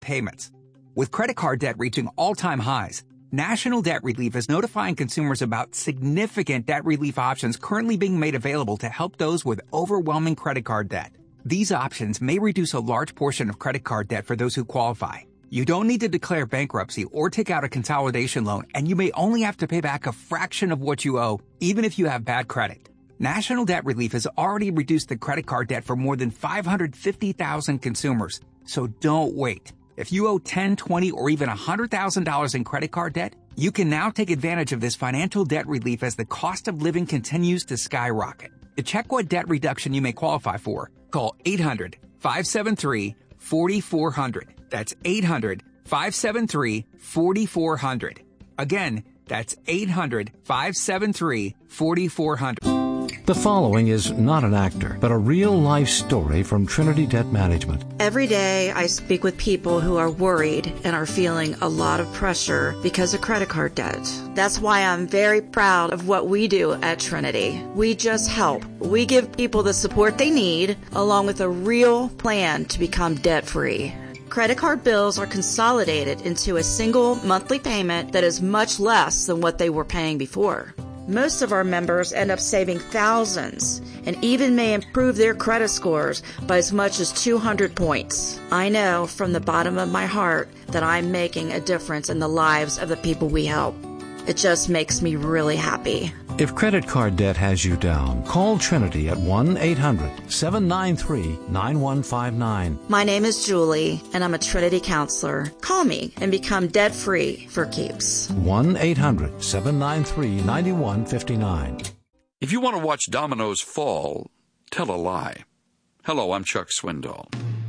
payments. With credit card debt reaching all-time highs, National Debt Relief is notifying consumers about significant debt relief options currently being made available to help those with overwhelming credit card debt. These options may reduce a large portion of credit card debt for those who qualify. You don't need to declare bankruptcy or take out a consolidation loan, and you may only have to pay back a fraction of what you owe, even if you have bad credit. National Debt Relief has already reduced the credit card debt for more than 550,000 consumers, so don't wait. If you owe $10, $20, or even $100,000 in credit card debt, you can now take advantage of this financial debt relief as the cost of living continues to skyrocket. To check what debt reduction you may qualify for, call 800-573-4400. That's 800-573-4400. Again, that's 800-573-4400. The following is not an actor, but a real-life story from Trinity Debt Management. Every day I speak with people who are worried and are feeling a lot of pressure because of credit card debt. That's why I'm very proud of what we do at Trinity. We just help. We give people the support they need, along with a real plan to become debt-free. Credit card bills are consolidated into a single monthly payment that is much less than what they were paying before. Most of our members end up saving thousands and even may improve their credit scores by as much as 200 points. I know from the bottom of my heart that I'm making a difference in the lives of the people we help. It just makes me really happy. If credit card debt has you down, call Trinity at 1-800-793-9159. My name is Julie, and I'm a Trinity counselor. Call me and become debt-free for keeps. 1-800-793-9159. If you want to watch dominoes fall, tell a lie. Hello, I'm Chuck Swindoll.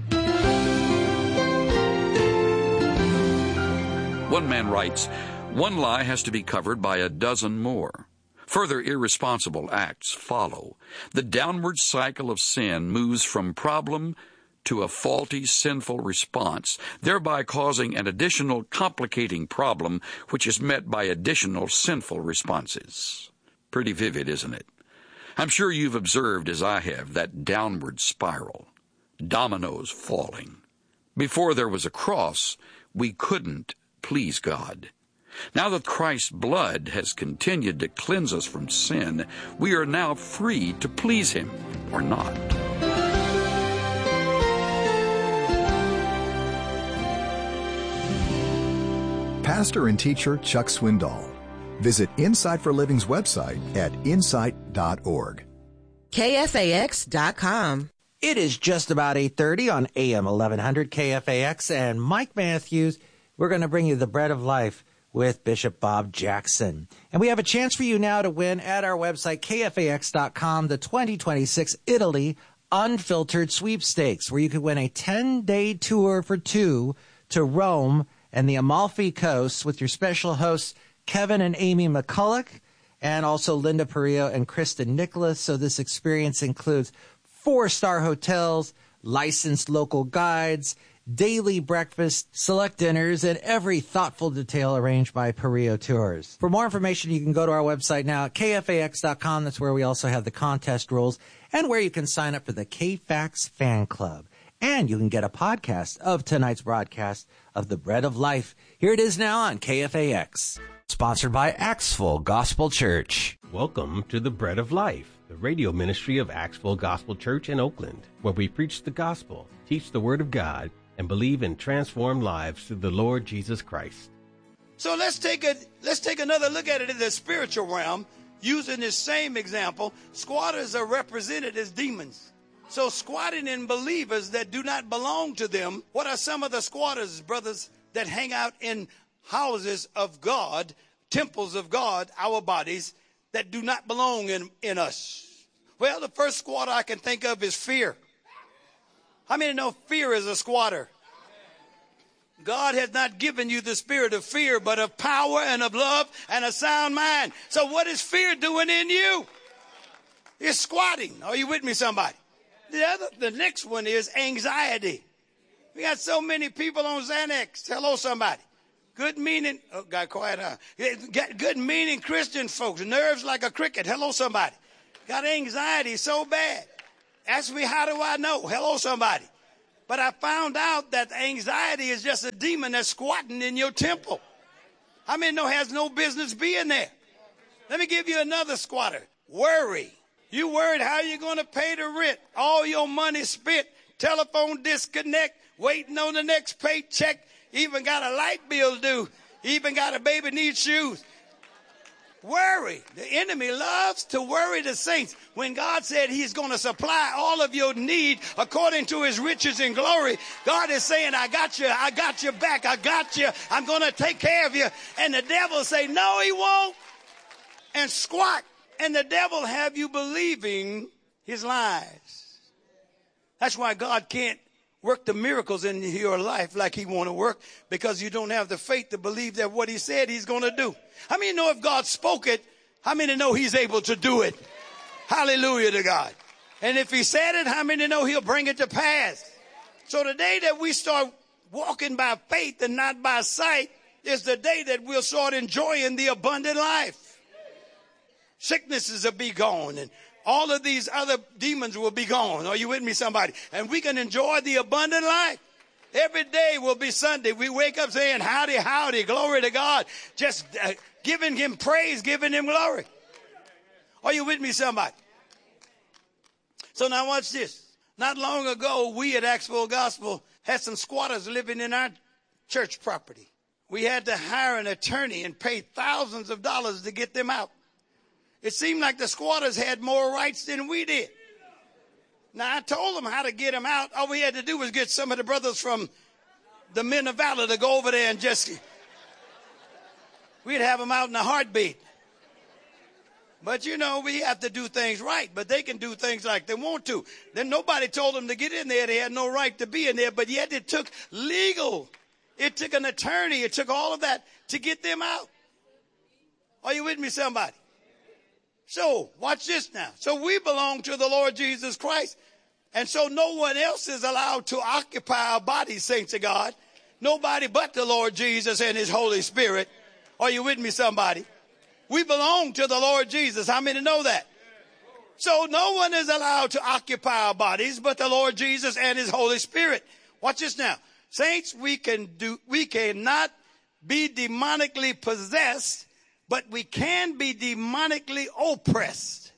One man writes, one lie has to be covered by a dozen more. Further irresponsible acts follow. The downward cycle of sin moves from problem to a faulty, sinful response, thereby causing an additional complicating problem which is met by additional sinful responses. Pretty vivid, isn't it? I'm sure you've observed, as I have, that downward spiral. Dominoes falling. Before there was a cross, we couldn't please God. Now that Christ's blood has continued to cleanse us from sin, we are now free to please Him or not. Pastor and teacher Chuck Swindoll. Visit Insight for Living's website at insight.org. KFAX.com. It is just about 8:30 on AM 1100 KFAX, and Mike Matthews, we're going to bring you the Bread of Life with Bishop Bob Jackson. And we have a chance for you now to win at our website, KFAX.com, the 2026 Italy Unfiltered Sweepstakes, where you could win a 10-day tour for two to Rome and the Amalfi Coast with your special hosts, Kevin and Amy McCulloch, and also Linda Perillo and Kristen Nicholas. So this experience includes 4-star hotels, licensed local guides, daily breakfast, select dinners, and every thoughtful detail arranged by Perillo Tours. For more information, you can go to our website now at KFAX.com. That's where we also have the contest rules and where you can sign up for the KFAX fan club. And you can get a podcast of tonight's broadcast of The Bread of Life. Here it is now on KFAX. Sponsored by Axfull Gospel Church. Welcome to The Bread of Life, the radio ministry of Axfull Gospel Church in Oakland, where we preach the gospel, teach the Word of God, and believe in transformed lives through the Lord Jesus Christ. So let's take another look at it in the spiritual realm. Using this same example, squatters are represented as demons. So squatting in believers that do not belong to them. What are some of the squatters, brothers, that hang out in houses of God, temples of God, our bodies, that do not belong in us? Well, the first squatter I can think of is fear. How many know fear is a squatter? God has not given you the spirit of fear, but of power and of love and a sound mind. So what is fear doing in you? It's squatting. Are you with me, somebody? The next one is anxiety. We got so many people on Xanax. Hello, somebody. Good meaning. Oh, got quiet, huh? Good meaning Christian folks. Nerves like a cricket. Hello, somebody. Got anxiety so bad. Ask me, how do I know? Hello, somebody. But I found out that anxiety is just a demon that's squatting in your temple. How many know has no business being there? Let me give you another squatter. Worry. You worried how you're going to pay the rent. All your money spent. Telephone disconnect. Waiting on the next paycheck. Even got a light bill due. Even got a baby needs shoes. Worry. The enemy loves to worry the saints. When God said he's going to supply all of your need according to his riches and glory, God is saying, I got you back, I got you, I'm going to take care of you. And the devil say, no, he won't. And squat. And the devil have you believing his lies. That's why God can't work the miracles in your life like he want to work, because you don't have the faith to believe that what he said he's going to do. How many know if God spoke it, how many know he's able to do it? Hallelujah to God. And if he said it, how many know he'll bring it to pass? So the day that we start walking by faith and not by sight is the day that we'll start enjoying the abundant life. Sicknesses will be gone, and all of these other demons will be gone. Are you with me, somebody? And we can enjoy the abundant life. Every day will be Sunday. We wake up saying, howdy, howdy, glory to God. Just giving him praise, giving him glory. Are you with me, somebody? So now watch this. Not long ago, we at Axel Gospel had some squatters living in our church property. We had to hire an attorney and pay thousands of dollars to get them out. It seemed like the squatters had more rights than we did. Now, I told them how to get them out. All we had to do was get some of the brothers from the Men of Valor to go over there and we'd have them out in a heartbeat. But, you know, we have to do things right. But they can do things like they want to. Then nobody told them to get in there. They had no right to be in there. But yet it took legal. It took an attorney. It took all of that to get them out. Are you with me, somebody? So, watch this now. So we belong to the Lord Jesus Christ. And so no one else is allowed to occupy our bodies, saints of God. Nobody but the Lord Jesus and his Holy Spirit. Are you with me, somebody? We belong to the Lord Jesus. How many know that? So no one is allowed to occupy our bodies but the Lord Jesus and his Holy Spirit. Watch this now. Saints, we cannot be demonically possessed, but we can be demonically oppressed.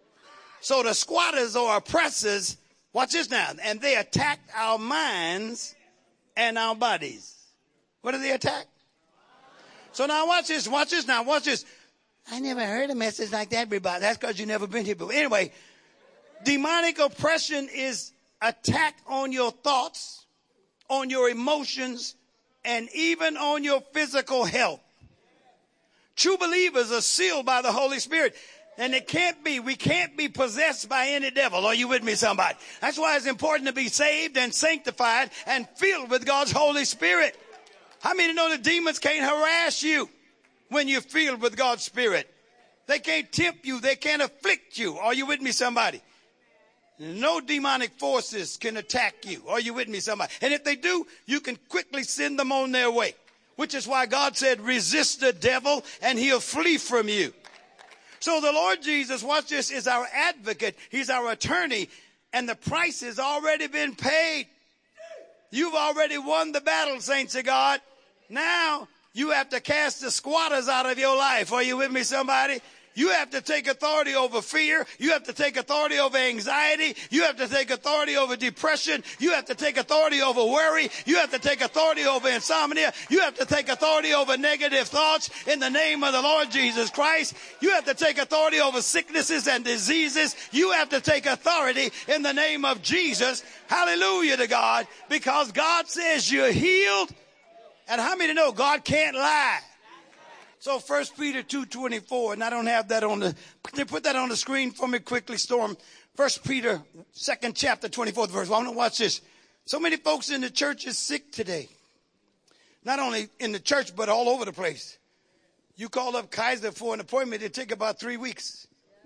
So the squatters or oppressors, watch this now, and they attack our minds and our bodies. What do they attack? So now watch this now, watch this. I never heard a message like that, everybody. That's because you never been here before. Anyway, demonic oppression is attack on your thoughts, on your emotions, and even on your physical health. True believers are sealed by the Holy Spirit. And we can't be possessed by any devil. Are you with me, somebody? That's why it's important to be saved and sanctified and filled with God's Holy Spirit. How many know the demons can't harass you when you're filled with God's Spirit? They can't tempt you. They can't afflict you. Are you with me, somebody? No demonic forces can attack you. Are you with me, somebody? And if they do, you can quickly send them on their way. Which is why God said, resist the devil and he'll flee from you. So the Lord Jesus, watch this, is our advocate. He's our attorney. And the price has already been paid. You've already won the battle, saints of God. Now you have to cast the squatters out of your life. Are you with me, somebody? You have to take authority over fear. You have to take authority over anxiety. You have to take authority over depression. You have to take authority over worry. You have to take authority over insomnia. You have to take authority over negative thoughts in the name of the Lord Jesus Christ. You have to take authority over sicknesses and diseases. You have to take authority in the name of Jesus. Hallelujah to God, because God says you're healed. And how many know God can't lie? So 1 Peter 2:24, and I don't have that on put that on the screen for me quickly, Storm. 1 Peter, 2nd chapter, 24th verse. Well, I want to watch this. So many folks in the church is sick today. Not only in the church, but all over the place. You call up Kaiser for an appointment, it take about 3 weeks.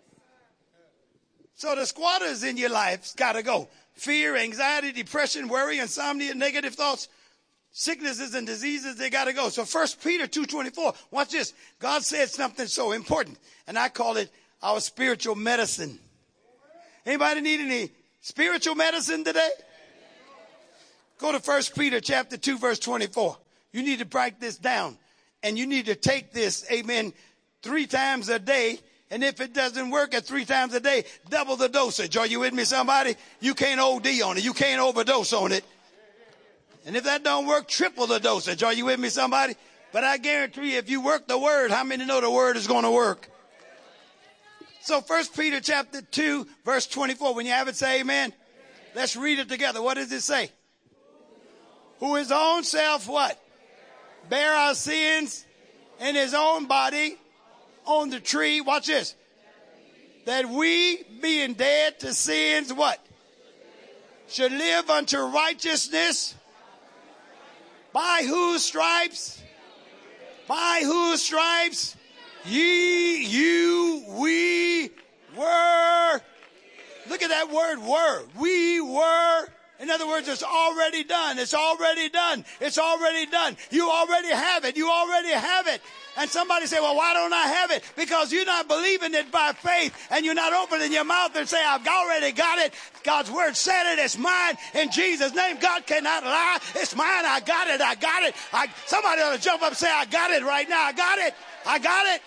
So the squatters in your life got to go. Fear, anxiety, depression, worry, insomnia, negative thoughts. Sicknesses and diseases, they got to go. So 1 Peter 2:24, watch this. God said something so important, and I call it our spiritual medicine. Anybody need any spiritual medicine today? Go to 1 Peter chapter 2, verse 24. You need to write this down. And you need to take this, amen, 3 times a day. And if it doesn't work at 3 times a day, double the dosage. Are you with me, somebody? You can't OD on it. You can't overdose on it. And if that don't work, triple the dosage. Are you with me, somebody? But I guarantee you, if you work the word, how many know the word is going to work? So 1 Peter chapter 2, verse 24. When you have it, say amen. Let's read it together. What does it say? Who his own self, what? Bear our sins in his own body on the tree. Watch this. That we, being dead to sins, what? Should live unto righteousness. By whose stripes? By whose stripes? Ye, you, we were. Look at that word, were. We were. In other words, it's already done. It's already done. It's already done. You already have it. You already have it. And somebody say, well, why don't I have it? Because you're not believing it by faith, and you're not opening your mouth and say, I've already got it. God's word said it. It's mine. In Jesus' name, God cannot lie. It's mine. I got it. I got it. Somebody ought to jump up and say, I got it right now. I got it. I got it.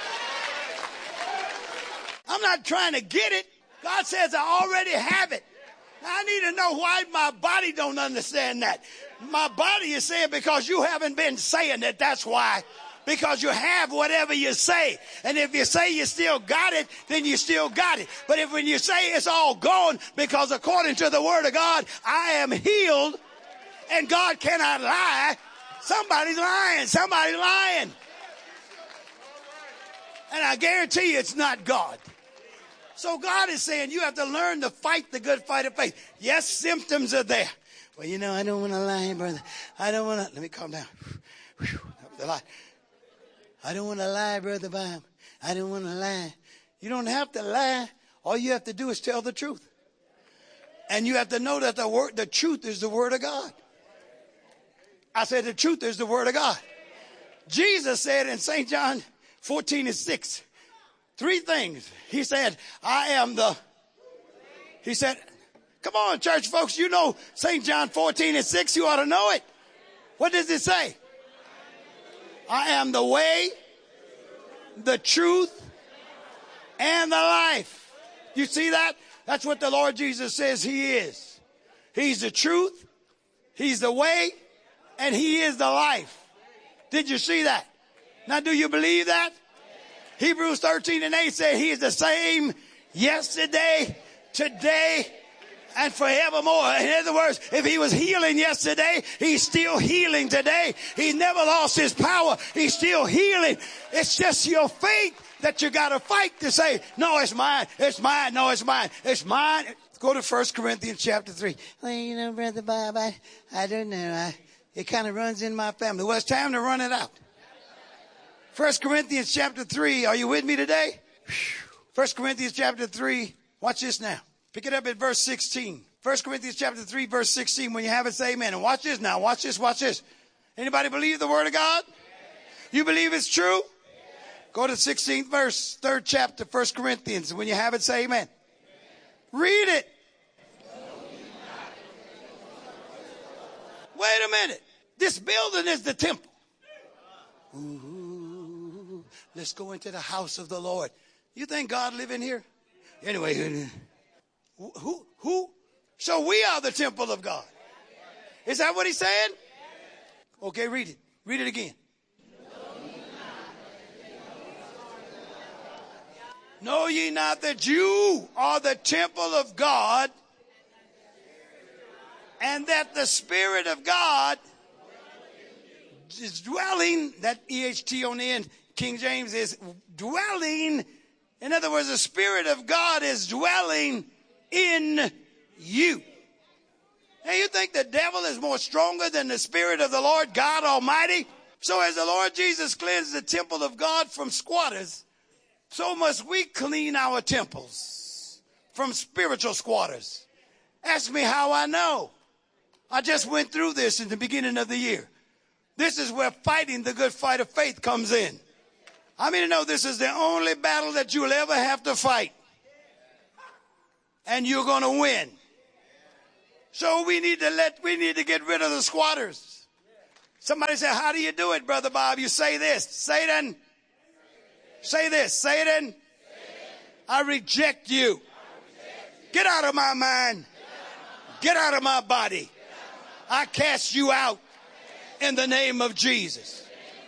I'm not trying to get it. God says I already have it. Now, I need to know why my body don't understand that. My body is saying because you haven't been saying it. That's why. Because you have whatever you say. And if you say you still got it, then you still got it. But if when you say it's all gone, because according to the word of God, I am healed and God cannot lie. Somebody's lying. Somebody's lying. And I guarantee you it's not God. So God is saying you have to learn to fight the good fight of faith. Yes, symptoms are there. Well, you know, I don't want to lie, brother. I don't want to. Let me calm down. Whew, that was a lie. I don't want to lie, Brother Bob. I don't want to lie. You don't have to lie. All you have to do is tell the truth. And you have to know that the truth is the word of God. I said the truth is the word of God. Jesus said in St. John 14:6, 3 things. He said, he said, come on, church folks, you know St. John 14:6, you ought to know it. What does it say? I am the way, the truth, and the life. You see that? That's what the Lord Jesus says he is. He's the truth, he's the way, and he is the life. Did you see that? Now, do you believe that? Hebrews 13:8 says he is the same yesterday, today, and forevermore. In other words, if he was healing yesterday, he's still healing today. He never lost his power. He's still healing. It's just your faith that you got to fight to say, no, it's mine. It's mine. No, it's mine. It's mine. Go to 1 Corinthians chapter 3. Well, you know, Brother Bob, I don't know. It kind of runs in my family. Well, it's time to run it out. 1 Corinthians chapter 3. Are you with me today? 1 Corinthians chapter 3. Watch this now. Pick it up at verse 16. 1 Corinthians chapter 3, verse 16. When you have it, say amen. And watch this now. Watch this. Watch this. Anybody believe the word of God? You believe it's true? Go to 16th verse, 3rd chapter, 1 Corinthians. When you have it, say amen. Read it. Wait a minute. This building is the temple. Ooh, let's go into the house of the Lord. You think God live in here? Anyway, who? So we are the temple of God. Is that what he's saying? Okay, read it. Read it again. Know ye not that you are the temple of God, and that the Spirit of God is dwelling, that EHT on the end, King James is dwelling. In other words, the Spirit of God is dwelling in you. Now, you think the devil is more stronger than the Spirit of the Lord God Almighty? So as the Lord Jesus cleansed the temple of God from squatters, so must we clean our temples from spiritual squatters. Ask me how I know. I just went through this in the beginning of the year. This is where fighting the good fight of faith comes in. I mean to know this is the only battle that you'll ever have to fight. And you're going to win. So we need to get rid of the squatters. Somebody said, how do you do it, Brother Bob? You say this, Satan. Say this, Satan. I reject you. Get out of my mind. Get out of my body. I cast you out in the name of Jesus.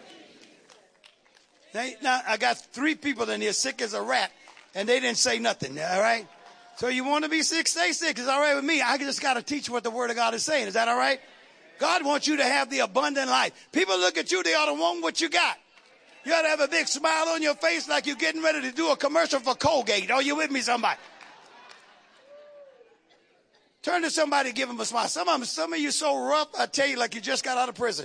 Now, I got 3 people in here sick as a rat, and they didn't say nothing, all right? So you want to be sick, stay sick. It's all right with me. I just got to teach what the Word of God is saying. Is that all right? God wants you to have the abundant life. People look at you, they ought to want what you got. You ought to have a big smile on your face like you're getting ready to do a commercial for Colgate. Are you with me, somebody? Turn to somebody and give them a smile. Some of you so rough, I tell you, like you just got out of prison.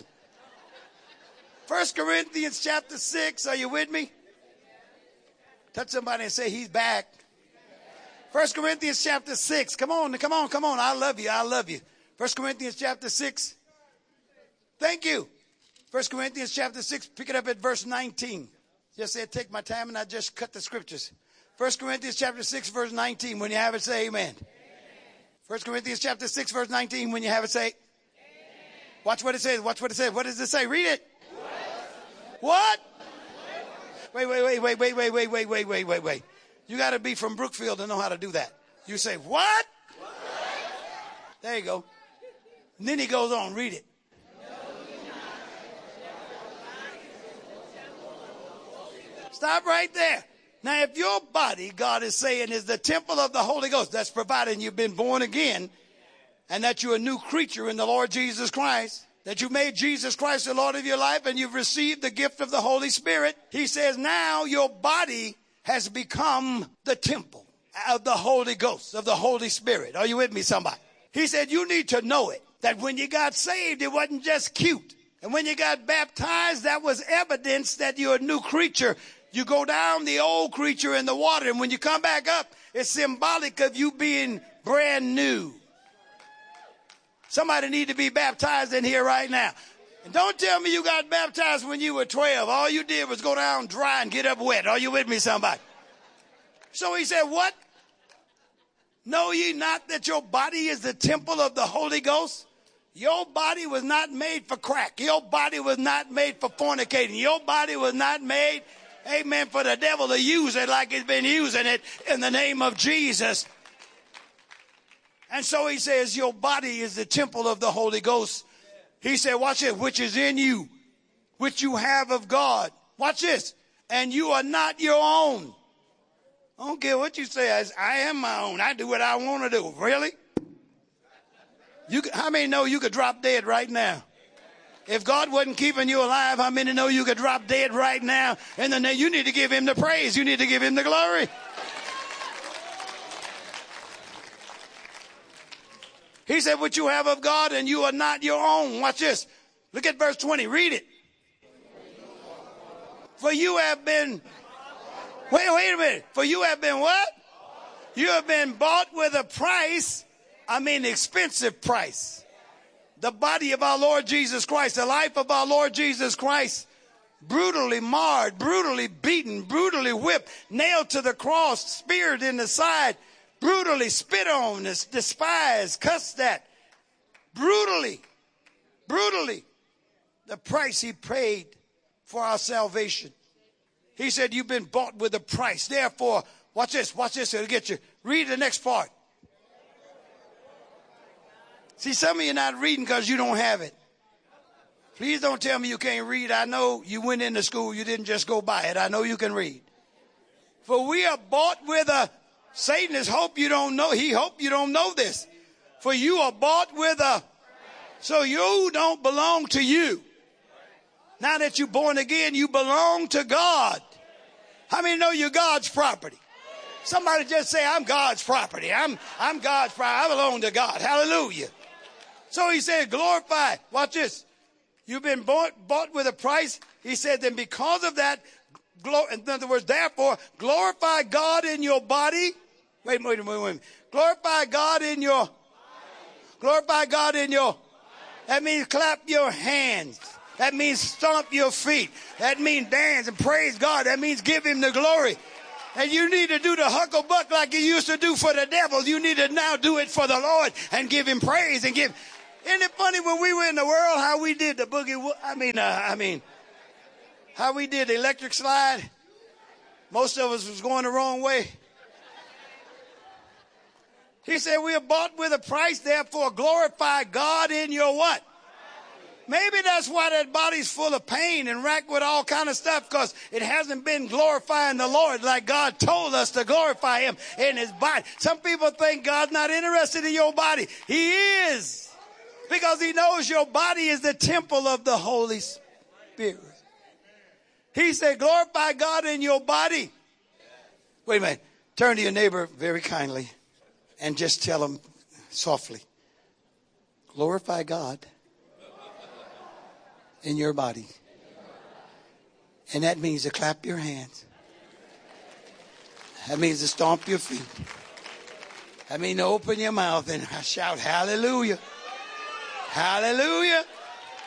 1 Corinthians chapter 6, are you with me? Touch somebody and say, he's back. 1 Corinthians chapter 6. Come on. I love you. 1 Corinthians chapter 6. Thank you. 1 Corinthians chapter 6, pick it up at verse 19. Just said, take my time and I just cut the scriptures. 1 Corinthians chapter 6, verse 19. When you have it, say amen. 1 Corinthians chapter 6, verse 19. When you have it, say amen. Watch what it says. What does it say? Read it. What? Wait. You got to be from Brookfield to know how to do that. You say, what? There you go. And then he goes on, read it. Stop right there. Now, if your body, God is saying, is the temple of the Holy Ghost, that's providing you've been born again and that you're a new creature in the Lord Jesus Christ, that you made Jesus Christ the Lord of your life and you've received the gift of the Holy Spirit. He says now your body has become the temple of the Holy Ghost, of the Holy Spirit. Are you with me, somebody? He said you need to know it, that when you got saved, it wasn't just cute. And when you got baptized, that was evidence that you're a new creature. You go down the old creature in the water, and when you come back up, it's symbolic of you being brand new. Somebody need to be baptized in here right now. And don't tell me you got baptized when you were 12. All you did was go down dry and get up wet. Are you with me, somebody? So he said, what? Know ye not that your body is the temple of the Holy Ghost? Your body was not made for crack. Your body was not made for fornicating. Your body was not made, amen, for the devil to use it like it's been using it in the name of Jesus. And so he says your body is the temple of the Holy Ghost. He said, watch it, which is in you, which you have of God. Watch this. And you are not your own. I don't care what you say. I am my own. I do what I want to do. Really? How many know you could drop dead right now? If God wasn't keeping you alive, how many know you could drop dead right now? And then you need to give him the praise. You need to give him the glory. He said, what you have of God and you are not your own. Watch this. Look at verse 20. Read it. For you have been, wait a minute. For you have been what? You have been bought with a price. Expensive price. The body of our Lord Jesus Christ, the life of our Lord Jesus Christ, brutally marred, brutally beaten, brutally whipped, nailed to the cross, speared in the side, brutally spit on, despised, cussed at, brutally, the price he paid for our salvation. He said, you've been bought with a price. Therefore, watch this, it'll get you. Read the next part. See, some of you are not reading because you don't have it. Please don't tell me you can't read. I know you went into school. You didn't just go by it. I know you can read. For we are bought with a, Satan is hope you don't know. He hope you don't know this. For you are bought with a, so you don't belong to you. Now that you're born again, you belong to God. How many know you're God's property? Somebody just say, I'm God's property. I'm God's property. I belong to God. Hallelujah. So he said, glorify. Watch this. You've been bought with a price. He said, then because of that, in other words, therefore, glorify God in your body. Wait a minute. Glorify God in your. That means clap your hands. That means stomp your feet. That means dance and praise God. That means give him the glory. And you need to do the hucklebuck like you used to do for the devil. You need to now do it for the Lord and give him praise and give. Isn't it funny when we were in the world how we did the boogie? How we did the electric slide. Most of us was going the wrong way. He said, we are bought with a price, therefore glorify God in your what? Maybe that's why that body's full of pain and racked with all kind of stuff, because it hasn't been glorifying the Lord like God told us to glorify him in his body. Some people think God's not interested in your body. He is, because he knows your body is the temple of the Holy Spirit. He said, glorify God in your body. Wait a minute. Turn to your neighbor very kindly and just tell him softly, glorify God in your body. And that means to clap your hands. That means to stomp your feet. That means to open your mouth and shout hallelujah. Hallelujah.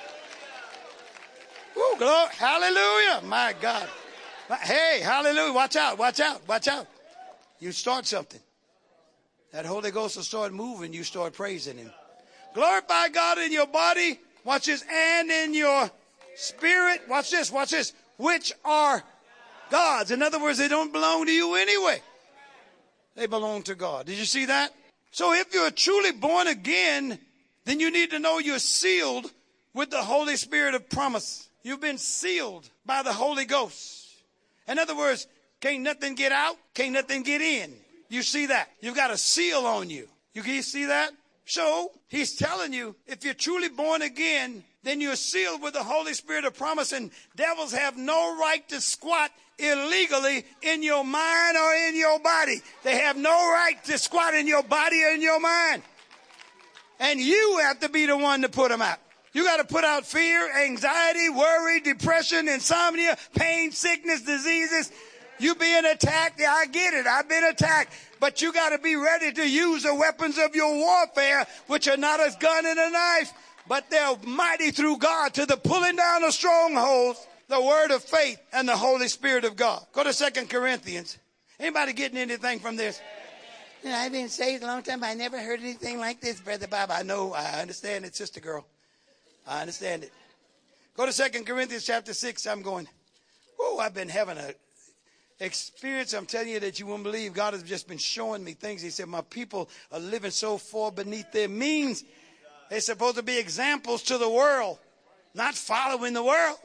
Woo, glory. Hallelujah. My God. Hey, hallelujah. Watch out. Watch out. Watch out. You start something. That Holy Ghost will start moving. You start praising him. Glorify God in your body. Watch this. And in your spirit. Watch this. Watch this. Which are God's. In other words, they don't belong to you anyway. They belong to God. Did you see that? So if you're truly born again, then you need to know you're sealed with the Holy Spirit of promise. You've been sealed by the Holy Ghost. In other words, can't nothing get out, can't nothing get in. You see that? You've got a seal on you. You can see that? So he's telling you, if you're truly born again, then you're sealed with the Holy Spirit of promise, and devils have no right to squat illegally in your mind or in your body. They have no right to squat in your body or in your mind. And you have to be the one to put them out. You got to put out fear, anxiety, worry, depression, insomnia, pain, sickness, diseases. You being attacked, yeah, I get it. I've been attacked. But you got to be ready to use the weapons of your warfare, which are not a gun and a knife, but they're mighty through God to the pulling down of strongholds, the word of faith, and the Holy Spirit of God. Go to 2 Corinthians. Anybody getting anything from this? You know, I've been saved a long time, but I never heard anything like this, Brother Bob. I know, I understand it, sister girl. I understand it. Go to 2 Corinthians chapter 6. I'm going, whoa, I've been having a experience. I'm telling you that you won't believe. God has just been showing me things. He said, my people are living so far beneath their means. They're supposed to be examples to the world, not following the world.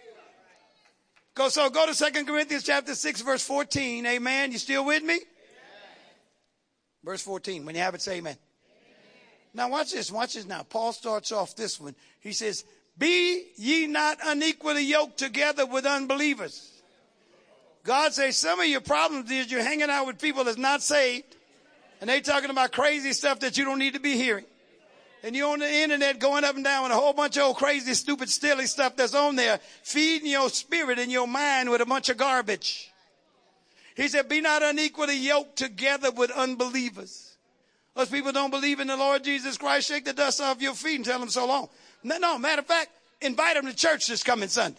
Go to 2 Corinthians chapter 6, verse 14. Amen. You still with me? Amen. Verse 14. When you have it, say amen. Now watch this. Watch this now. Paul starts off this one. He says, be ye not unequally yoked together with unbelievers. God says some of your problems is you're hanging out with people that's not saved, and they talking about crazy stuff that you don't need to be hearing. And you're on the internet going up and down with a whole bunch of old crazy, stupid, silly stuff that's on there, feeding your spirit and your mind with a bunch of garbage. He said, be not unequally yoked together with unbelievers. Those people don't believe in the Lord Jesus Christ. Shake the dust off your feet and tell them so long. No, matter of fact, invite them to church this coming Sunday.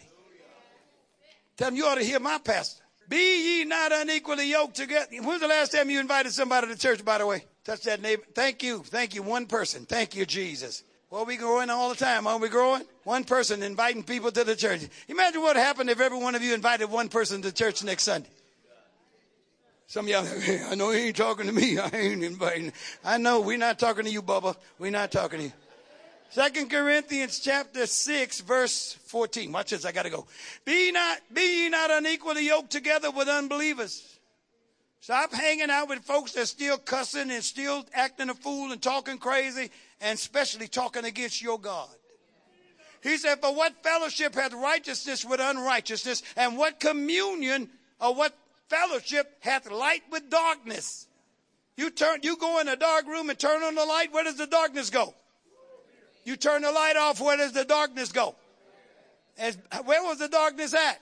Tell them you ought to hear my pastor. Be ye not unequally yoked together. When's the last time you invited somebody to church, by the way? Touch that neighbor. Thank you. Thank you. One person. Thank you, Jesus. Well, we growing all the time. Aren't we growing? One person inviting people to the church. Imagine what happened if every one of you invited one person to church next Sunday. Some of y'all, hey, I know he ain't talking to me. I ain't inviting. I know we're not talking to you, Bubba. We're not talking to you. 2 Corinthians chapter 6, verse 14. Watch this. I got to go. Be ye not unequally yoked together with unbelievers. Stop hanging out with folks that still cussing and still acting a fool and talking crazy, and especially talking against your God. He said, for what fellowship hath righteousness with unrighteousness, and what communion or what fellowship hath light with darkness? You go in a dark room and turn on the light. Where does the darkness go? You turn the light off. Where does the darkness go? Where was the darkness at?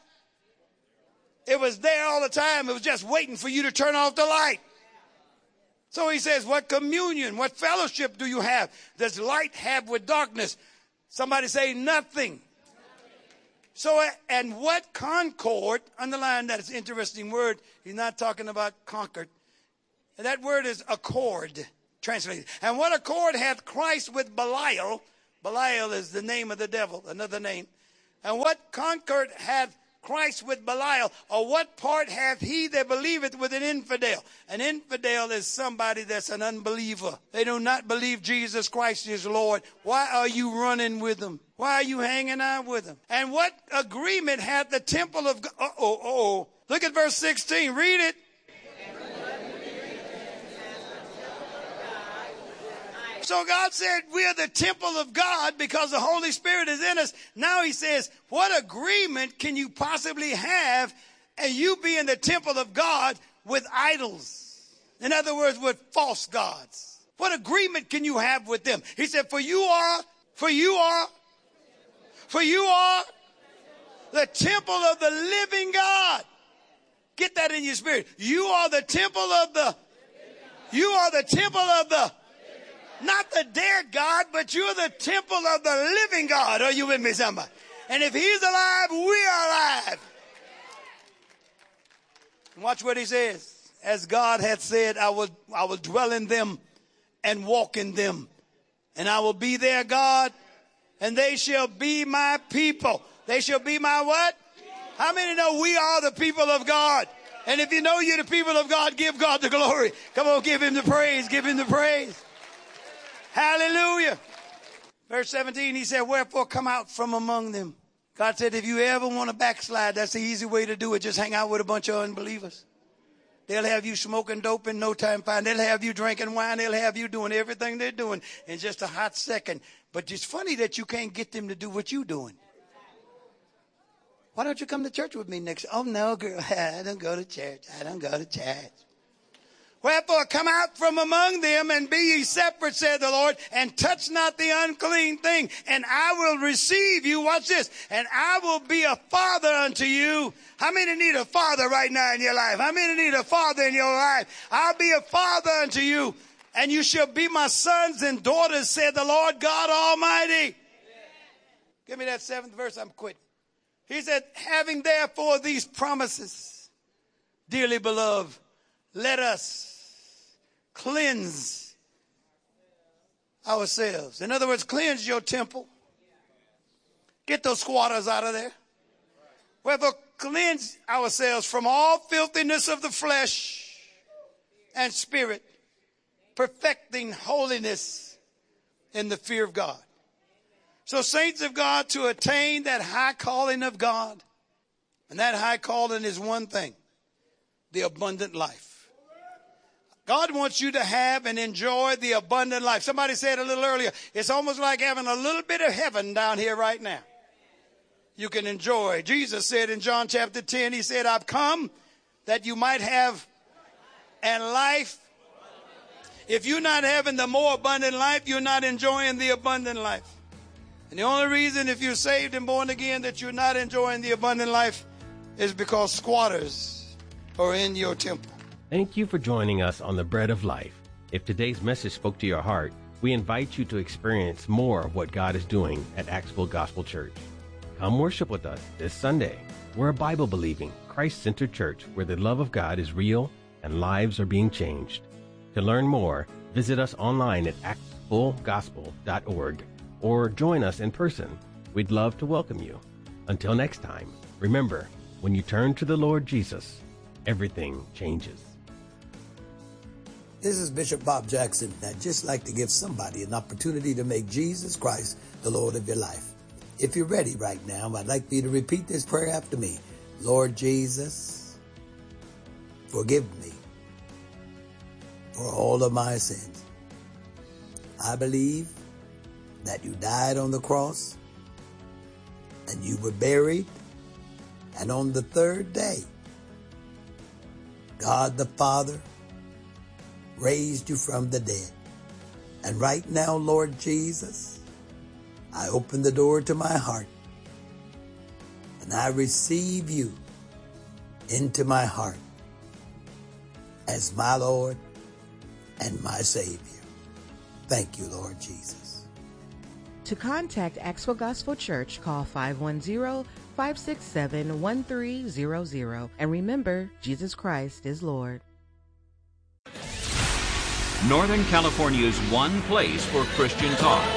It was there all the time. It was just waiting for you to turn off the light. So he says, what communion, what fellowship do you have? Does light have with darkness? Somebody say nothing. So, and what concord, underline that, it's an interesting word. He's not talking about conquered. And that word is accord, translated. And what accord hath Christ with Belial? Belial is the name of the devil, another name. And what concord hath Christ with Belial? Or what part hath he that believeth with an infidel? An infidel is somebody that's an unbeliever. They do not believe Jesus Christ is Lord. Why are you running with them? Why are you hanging out with them? And what agreement hath the temple of God? Look at verse 16. Read it. So God said we are the temple of God because the Holy Spirit is in us. Now he says, what agreement can you possibly have and you be in the temple of God with idols? In other words, with false gods. What agreement can you have with them? He said, for you are the temple of the living God. Get that in your spirit. You are the temple of the not the dead God, but you're the temple of the living God. Are you with me, somebody? And if he's alive, we are alive. Watch what he says. As God hath said, I will dwell in them and walk in them. And I will be their God, and they shall be my people. They shall be my what? How many know we are the people of God? And if you know you're the people of God, give God the glory. Come on, give him the praise. Give him the praise. Hallelujah. Verse 17, he said, wherefore come out from among them. God said, if you ever want to backslide, that's the easy way to do it. Just hang out with a bunch of unbelievers. They'll have you smoking dope in no time fine. They'll have you drinking wine. They'll have you doing everything they're doing in just a hot second. But it's funny that you can't get them to do what you're doing. Why don't you come to church with me next? Oh, no, girl, I don't go to church. I don't go to church. Wherefore come out from among them and be ye separate, said the Lord, and touch not the unclean thing. And I will receive you. Watch this. And I will be a father unto you. How many need a father right now in your life? How many need a father in your life? I'll be a father unto you. And you shall be my sons and daughters, said the Lord God Almighty. Give me that 7th verse. I'm quitting. He said, having therefore these promises, dearly beloved, let us cleanse ourselves. In other words, cleanse your temple. Get those squatters out of there. Wherefore, cleanse ourselves from all filthiness of the flesh and spirit, perfecting holiness in the fear of God. So saints of God, to attain that high calling of God, and that high calling is one thing, the abundant life. God wants you to have and enjoy the abundant life. Somebody said a little earlier, it's almost like having a little bit of heaven down here right now. You can enjoy. Jesus said in John chapter 10, he said, I've come that you might have and life. If you're not having the more abundant life, you're not enjoying the abundant life. And the only reason if you're saved and born again that you're not enjoying the abundant life is because squatters are in your temple. Thank you for joining us on The Bread of Life. If today's message spoke to your heart, we invite you to experience more of what God is doing at Axville Gospel Church. Come worship with us this Sunday. We're a Bible-believing, Christ-centered church where the love of God is real and lives are being changed. To learn more, visit us online at axvillegospel.org or join us in person. We'd love to welcome you. Until next time, remember, when you turn to the Lord Jesus, everything changes. This is Bishop Bob Jackson. I'd just like to give somebody an opportunity to make Jesus Christ the Lord of your life. If you're ready right now, I'd like for you to repeat this prayer after me. Lord Jesus, forgive me for all of my sins. I believe that you died on the cross and you were buried, and on the 3rd day, God the Father raised you from the dead. And right now, Lord Jesus, I open the door to my heart and I receive you into my heart as my Lord and my Savior. Thank you, Lord Jesus. To contact Axville Gospel Church, call 888-567-1300. And remember, Jesus Christ is Lord. Northern California's one place for Christian talk.